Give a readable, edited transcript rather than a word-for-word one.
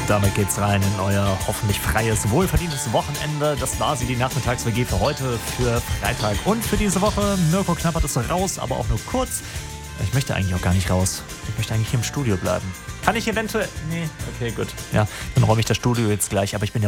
Damit geht's rein in euer hoffentlich freies, wohlverdientes Wochenende. Das war sie, die Nachmittags-WG für heute, für Freitag und für diese Woche. Mirko Knappert ist raus, aber auch nur kurz. Ich möchte eigentlich auch gar nicht raus. Ich möchte eigentlich hier im Studio bleiben. Kann ich eventuell... Nee, okay, gut. Ja, dann räume ich das Studio jetzt gleich, aber ich bin ja